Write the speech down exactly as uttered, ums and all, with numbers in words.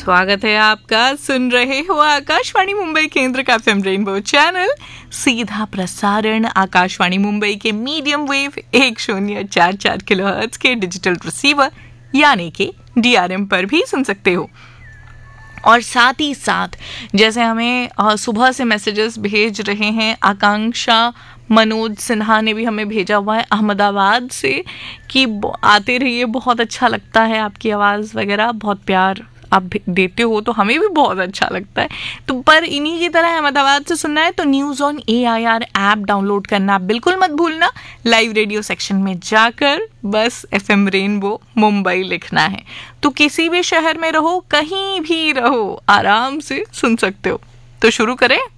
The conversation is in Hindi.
स्वागत है आपका। सुन रहे हो आकाशवाणी मुंबई केंद्र का एफएम रेनबो चैनल। सीधा प्रसारण आकाशवाणी मुंबई के मीडियम वेव एक शून्य चार चार किलोहर्ट्ज के डिजिटल रिसीवर यानी कि डीआरएम पर भी सुन सकते हो। और साथ ही साथ जैसे हमें सुबह से मैसेजेस भेज रहे हैं, आकांक्षा मनोज सिन्हा ने भी हमें भेजा हुआ है अहमदाबाद से कि आते रहिए, बहुत अच्छा लगता है आपकी आवाज़ वगैरह, बहुत प्यार आप देते हो तो हमें भी बहुत अच्छा लगता है। तो पर इन्हीं की तरह अहमदाबाद से सुनना है तो news on A I R app download करना बिल्कुल मत भूलना। लाइव रेडियो सेक्शन में जाकर बस एफ एम रेनबो मुंबई लिखना है, तो किसी भी शहर में रहो, कहीं भी रहो, आराम से सुन सकते हो। तो शुरू करें।